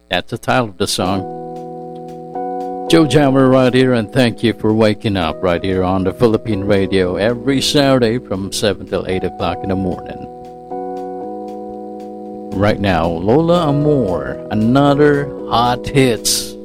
That's the title of the song. Joe Jammer right here, and thank you for waking up right here on the Philippine radio every Saturday from 7 till 8 o'clock in the morning. Right now, Lola Amor, another hot hits